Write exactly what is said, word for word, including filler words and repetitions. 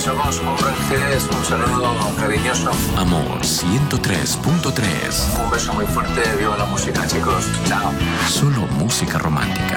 somos Orange, un saludo cariñoso. Amor ciento tres punto tres. Un beso muy fuerte, viva la música, chicos. Chao. Solo música romántica.